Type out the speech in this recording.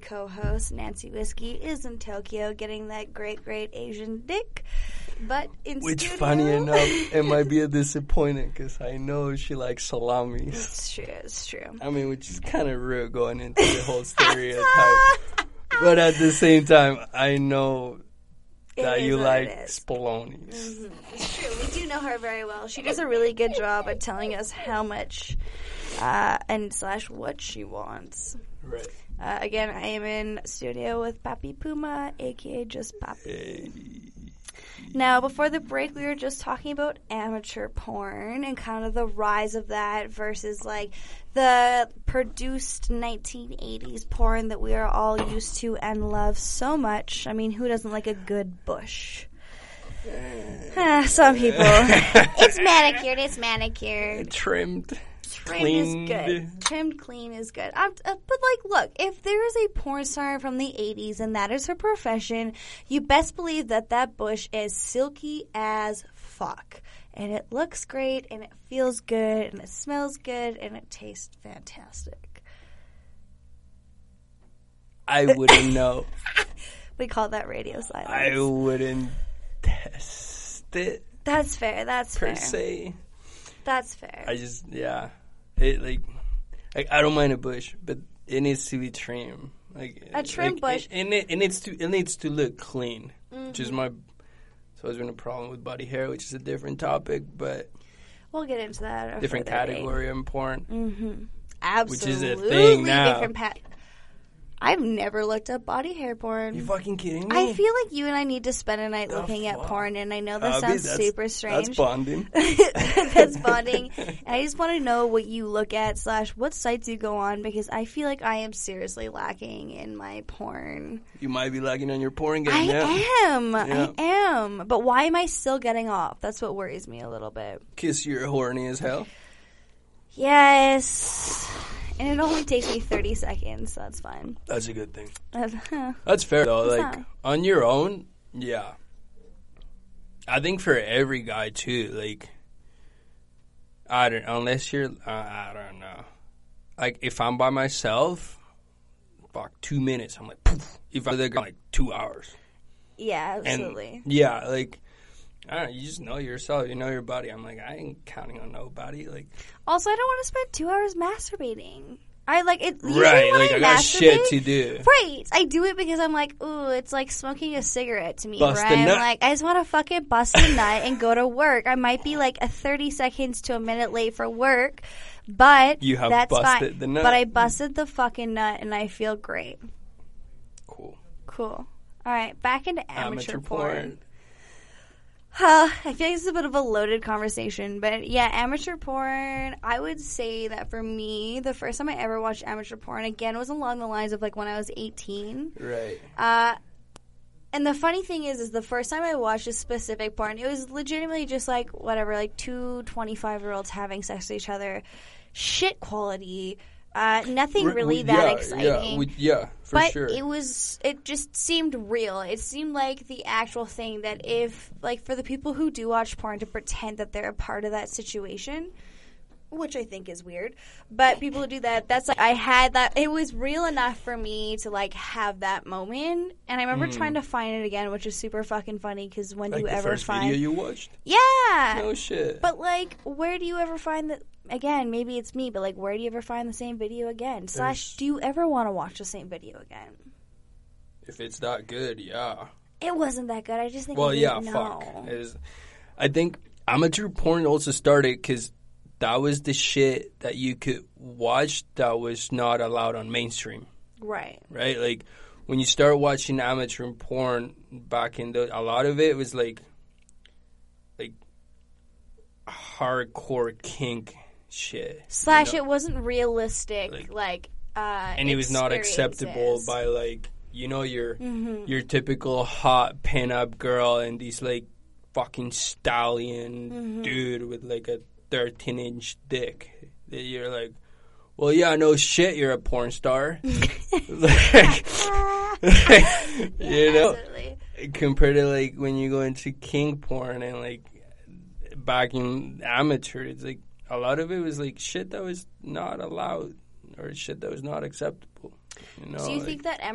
co-host, Nancy Whiskey, is in Tokyo getting that great Asian dick. But in Which, studio, funny enough, it might be a disappointment because I know she likes salamis. It's true. I mean, which is kind of rude going into the whole stereotype. But at the same time, I know that you like spalonis. Mm-hmm. It's true. We do know her very well. She does a really good job at telling us how much and / what she wants. Right. Again, I am in studio with Papi Puma, a.k.a. just Papi. Hey. Now, before the break, we were just talking about amateur porn and kind of the rise of that versus, like, the produced 1980s porn that we are all used to and love so much. I mean, who doesn't like a good bush? Some people. It's manicured. Trimmed. Trimmed is good. Trimmed clean is good. But, like, look, if there is a porn star from the 80s and that is her profession, you best believe that that bush is silky as fuck. And it looks great, and it feels good, and it smells good, and it tastes fantastic. I wouldn't know. We call that radio silence. I wouldn't test it. That's fair. Per se. That's fair. I just, yeah. It, like I don't mind a bush, but it needs to be trimmed. Like a trim bush. It needs to look clean, which is my... It's always been a problem with body hair, which is a different topic, but... We'll get into that. Different category in porn. Mm-hmm. Absolutely. Which is a thing now. I've never looked up body hair porn. You fucking kidding me? I feel like you and I need to spend a night looking at porn, and I know that sounds super strange. That's bonding. That's bonding. And I just want to know what you look at / what sites you go on, because I feel like I am seriously lacking in my porn. You might be lacking on your porn game. I am. But why am I still getting off? That's what worries me a little bit. Because you're horny as hell? Yes. And it only takes me 30 seconds, so that's fine. That's a good thing. That's fair, though. Like, on your own, yeah. I think for every guy, too, like, unless you're, I don't know. Like, if I'm by myself, 2 minutes, I'm like, poof. If I'm there, like, 2 hours. Yeah, absolutely. And, yeah, like, I don't know, you just know yourself, you know your body. I'm like, I ain't counting on nobody. Like, also, I don't want to spend 2 hours masturbating. I like it. Right, like I got shit to do. Right, I do it because I'm like, ooh, it's like smoking a cigarette to me, bust right? A nut. I'm like, I just want to fucking bust a nut and go to work. I might be like 30 seconds to a minute late for work, but you have that's busted fine. The nut. But I busted the fucking nut, and I feel great. Cool. All right, back into amateur porn. I feel like this is a bit of a loaded conversation, but yeah, amateur porn, I would say that for me, the first time I ever watched amateur porn, again, was along the lines of like when I was 18. Right. And the funny thing is the first time I watched a specific porn, it was legitimately just like, whatever, like two 25-year-olds having sex with each other. Shit quality. Nothing really that exciting. For sure. But it just seemed real. It seemed like the actual thing that if, like, for the people who do watch porn to pretend that they're a part of that situation, which I think is weird, but people who do that, that's like, I had that, it was real enough for me to, like, have that moment, and I remember trying to find it again, which is super fucking funny, because when do you ever find... Like the first video you watched? Yeah! No shit. But, like, where do you ever find that... Again, maybe it's me, but, like, where do you ever find the same video again? / do you ever want to watch the same video again? If it's that good, yeah. It wasn't that good. I just think I didn't know. I think amateur porn also started because that was the shit that you could watch that was not allowed on mainstream. Right. Right? Like, when you start watching amateur porn back in a lot of it was, like hardcore kink shit. / it wasn't realistic, and it was not acceptable by, like, you know, your typical hot pin-up girl and these, like, fucking stallion dude with, like, a 13-inch dick. That you're like, well, yeah, no shit, you're a porn star. Like, you know? Absolutely. Compared to, like, when you go into kink porn and, like, back in amateur, it's like a lot of it was like shit that was not allowed or shit that was not acceptable. You know, do you think that